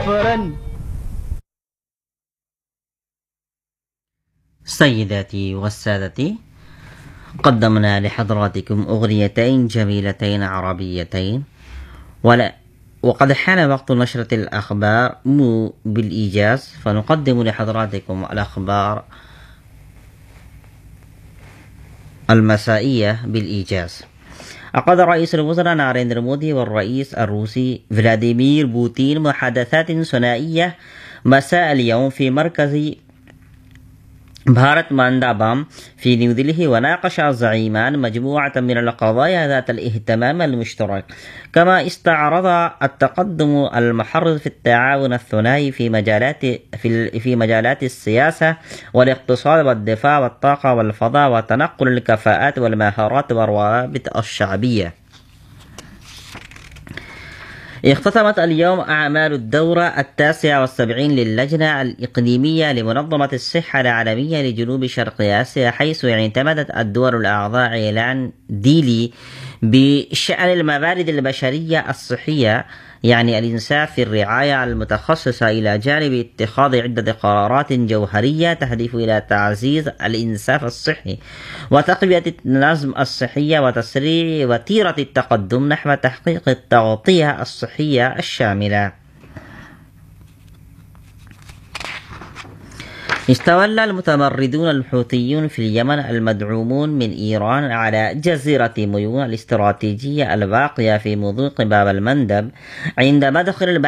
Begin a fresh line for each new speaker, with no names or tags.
كفرا.
سيداتي والسادتي، قدمنا لحضراتكم أغنيتين جميلتين عربيتين، وقد حان وقت نشرة الأخبار بالإيجاز، فنقدم لحضراتكم الأخبار المسائية بالإيجاز. عقد رئيس الوزراء ناريندرا مودي والرئيس الروسي فلاديمير بوتين محادثات ثنائية مساء اليوم في مركز بھارت مندابم في نيودلهي، وناقش الزعيمان مجموعة من القضايا ذات الاهتمام المشترك، كما استعرض التقدم المحرز في التعاون الثنائي في مجالات السياسة والاقتصاد والدفاع والطاقة والفضاء وتنقل الكفاءات والمهارات والروابط الشعبية. اختتمت اليوم أعمال الدورة 79 للجنة الإقليمية لمنظمة الصحة العالمية لجنوب شرق آسيا، حيث اعتمدت الدول الأعضاء إعلان ديلي بشأن الموارد البشرية الصحية، يعني الإنساف في الرعاية المتخصصة، إلى جانب اتخاذ عدة قرارات جوهرية تهدف إلى تعزيز الإنساف الصحي وتقوية النظم الصحية وتسريع وتيرة التقدم نحو تحقيق التغطية الصحية الشاملة. استولى المتمردون الحوثيون في اليمن المدعومون من إيران على جزيرة ميون الاستراتيجية الباقية في مضيق باب المندب عند مدخل البحر